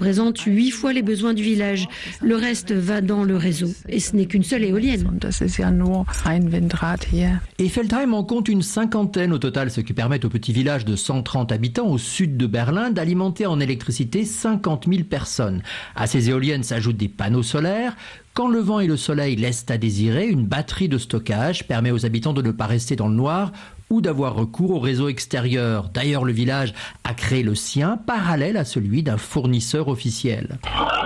représente 8 fois les besoins du village. Le reste va dans le réseau. Et ce n'est qu'une seule éolienne. Et Feldheim en compte une cinquantaine au total, ce qui permet au petit village de 130 habitants au sud de Berlin d'alimenter en électricité 50 000 personnes. À ces éoliennes s'ajoutent des panneaux solaires. Quand le vent et le soleil laissent à désirer, une batterie de stockage permet aux habitants de ne pas rester dans le noir ou d'avoir recours au réseau extérieur. D'ailleurs, le village a créé le sien, parallèle à celui d'un fournisseur officiel.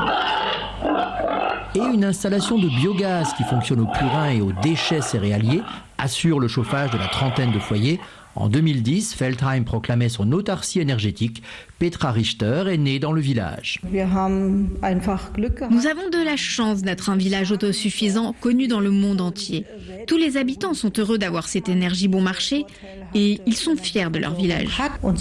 Et une installation de biogaz qui fonctionne au purin et aux déchets céréaliers assure le chauffage de la trentaine de foyers. En 2010, Feldheim proclamait son autarcie énergétique. Petra Richter est née dans le village. Nous avons de la chance d'être un village autosuffisant connu dans le monde entier. Tous les habitants sont heureux d'avoir cette énergie bon marché et ils sont fiers de leur village.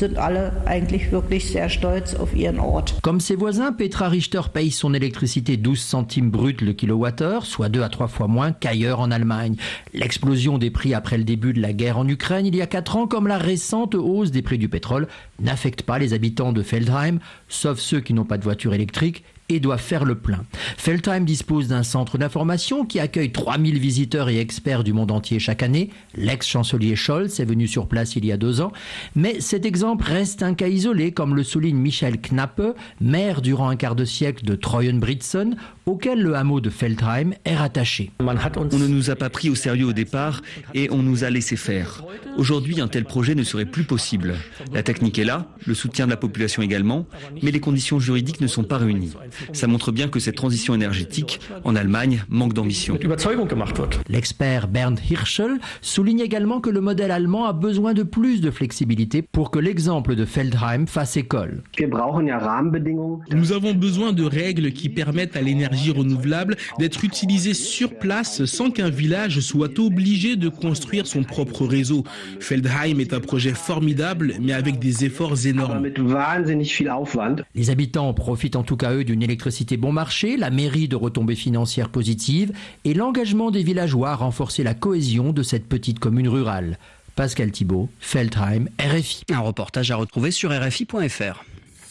Comme ses voisins, Petra Richter paye son électricité 12 centimes brut le kilowattheure, soit 2 à 3 fois moins qu'ailleurs en Allemagne. L'explosion des prix après le début de la guerre en Ukraine il y a 4 ans, comme la récente hausse des prix du pétrole, n'affecte pas les habitants de Feldheim, sauf ceux qui n'ont pas de voiture électrique et doivent faire le plein. Feldheim dispose d'un centre d'information qui accueille 3000 visiteurs et experts du monde entier chaque année. L'ex-chancelier Scholz est venu sur place il y a 2 ans. Mais cet exemple reste un cas isolé, comme le souligne Michel Knappe, maire durant un quart de siècle de Treuenbrietzen, auquel le hameau de Feldheim est rattaché. On ne nous a pas pris au sérieux au départ et on nous a laissé faire. Aujourd'hui, un tel projet ne serait plus possible. La technique est là, le soutien de la population également, mais les conditions juridiques ne sont pas réunies. Ça montre bien que cette transition énergétique, en Allemagne, manque d'ambition. L'expert Bernd Hirschel souligne également que le modèle allemand a besoin de plus de flexibilité pour que l'exemple de Feldheim fasse école. Nous avons besoin de règles qui permettent à l'énergie renouvelable d'être utilisée sur place sans qu'un village soit obligé de construire son propre réseau. Feldheim est un projet formidable, mais avec des efforts énormes. Les habitants profitent en tout cas eux d'une électricité bon marché, la mairie de retombées financières positives et l'engagement des villageois à renforcer la cohésion de cette petite commune rurale. Pascal Thibault, Feldheim, RFI. Un reportage à retrouver sur RFI.fr.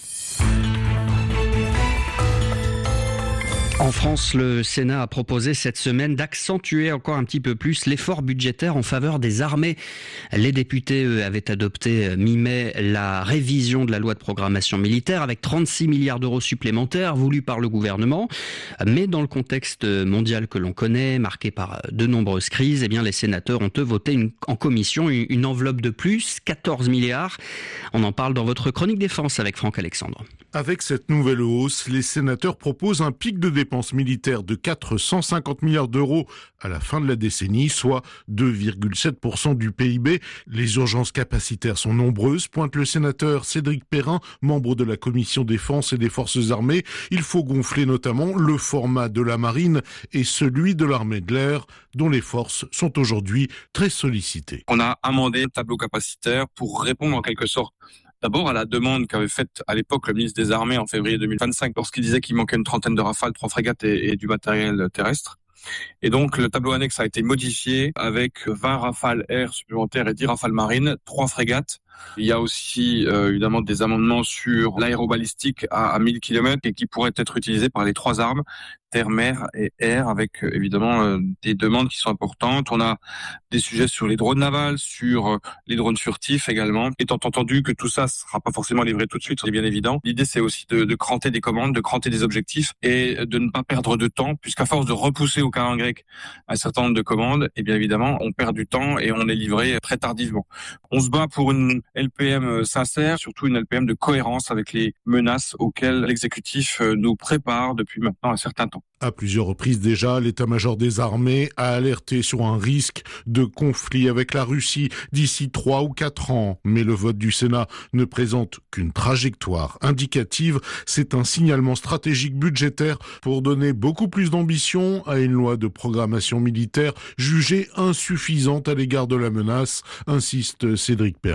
En France, le Sénat a proposé cette semaine d'accentuer encore un petit peu plus l'effort budgétaire en faveur des armées. Les députés, eux, avaient adopté mi-mai la révision de la loi de programmation militaire avec 36 milliards d'euros supplémentaires voulus par le gouvernement. Mais dans le contexte mondial que l'on connaît, marqué par de nombreuses crises, eh bien, les sénateurs ont eux voté en commission une enveloppe de plus, 14 milliards. On en parle dans votre chronique défense avec Franck Alexandre. Avec cette nouvelle hausse, les sénateurs proposent un pic de dépenses militaires de 450 milliards d'euros à la fin de la décennie, soit 2,7% du PIB. Les urgences capacitaires sont nombreuses, pointe le sénateur Cédric Perrin, membre de la commission défense et des forces armées. Il faut gonfler notamment le format de la marine et celui de l'armée de l'air, dont les forces sont aujourd'hui très sollicitées. On a amendé le tableau capacitaire pour répondre en quelque sorte d'abord à la demande qu'avait faite à l'époque le ministre des Armées en février 2025 lorsqu'il disait qu'il manquait une trentaine de Rafales, 3 frégates et du matériel terrestre. Et donc le tableau annexe a été modifié avec 20 Rafales air supplémentaires et 10 Rafales marines, 3 frégates. Il y a aussi évidemment des amendements sur l'aérobalistique à 1000 km et qui pourraient être utilisés par les 3 armes, terre, mer et air, avec évidemment des demandes qui sont importantes. On a des sujets sur les drones navals, sur les drones furtifs également. Étant entendu que tout ça ne sera pas forcément livré tout de suite, c'est bien évident. L'idée, c'est aussi de cranter des commandes, de cranter des objectifs et de ne pas perdre de temps, puisqu'à force de repousser au calendrier grec un certain nombre de commandes, et bien évidemment, on perd du temps et on est livré très tardivement. On se bat pour une LPM sincère, surtout une LPM de cohérence avec les menaces auxquelles l'exécutif nous prépare depuis maintenant un certain temps. À plusieurs reprises déjà, l'état-major des armées a alerté sur un risque de conflit avec la Russie d'ici 3 ou 4 ans. Mais le vote du Sénat ne présente qu'une trajectoire indicative. C'est un signalement stratégique budgétaire pour donner beaucoup plus d'ambition à une loi de programmation militaire jugée insuffisante à l'égard de la menace, insiste Cédric Perrin. Je pense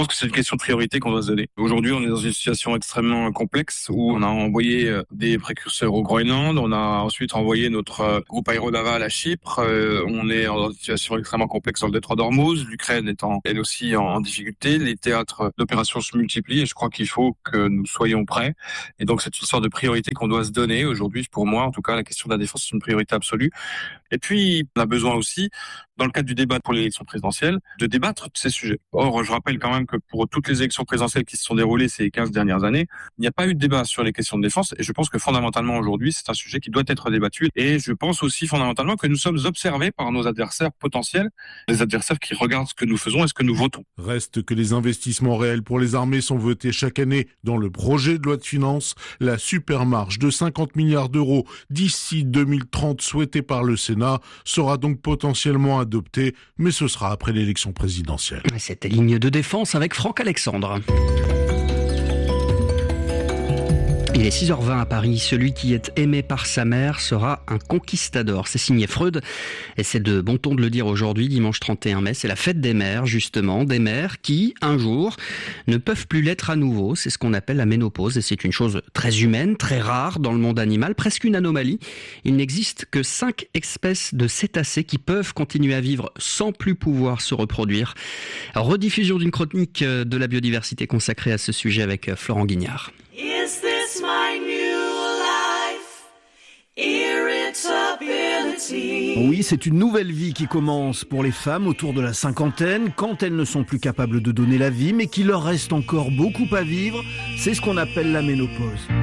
que c'est une question de priorité qu'on doit se donner. Aujourd'hui, on est dans une situation extrêmement complexe où on a envoyé des précurseurs au Groenland, on a ensuite envoyé notre groupe aéronaval à Chypre, on est dans une situation extrêmement complexe dans le détroit d'Ormuz, l'Ukraine étant elle aussi en difficulté, les théâtres d'opérations se multiplient et je crois qu'il faut que nous soyons prêts. Et donc c'est une sorte de priorité qu'on doit se donner. Aujourd'hui, pour moi, en tout cas, la question de la défense est une priorité absolue. Et puis, on a besoin aussi, dans le cadre du débat pour l'élection présidentielle, de débattre de ces sujets. Or, je rappelle quand même que pour toutes les élections présidentielles qui se sont déroulées ces 15 dernières années, il n'y a pas eu de débat sur les questions de défense. Et je pense que fondamentalement, aujourd'hui, c'est un sujet qui doit être débattu. Et je pense aussi fondamentalement que nous sommes observés par nos adversaires potentiels, les adversaires qui regardent ce que nous faisons et ce que nous votons. Reste que les investissements réels pour les armées sont votés chaque année dans le projet de loi de finances. La supermarge de 50 milliards d'euros d'ici 2030 souhaitée par le Sénat sera donc potentiellement adoptée, mais ce sera après l'élection présidentielle. C'était Ligne de défense avec Franck Alexandre. Il est 6h20 à Paris. Celui qui est aimé par sa mère sera un conquistador. C'est signé Freud. Et c'est de bon ton de le dire aujourd'hui, dimanche 31 mai. C'est la fête des mères, justement. Des mères qui, un jour, ne peuvent plus l'être à nouveau. C'est ce qu'on appelle la ménopause. Et c'est une chose très humaine, très rare dans le monde animal, presque une anomalie. Il n'existe que 5 espèces de cétacés qui peuvent continuer à vivre sans plus pouvoir se reproduire. Rediffusion d'une chronique de la biodiversité consacrée à ce sujet avec Florent Guignard. Oui, c'est une nouvelle vie qui commence pour les femmes autour de la cinquantaine, quand elles ne sont plus capables de donner la vie, mais qu'il leur reste encore beaucoup à vivre. C'est ce qu'on appelle la ménopause.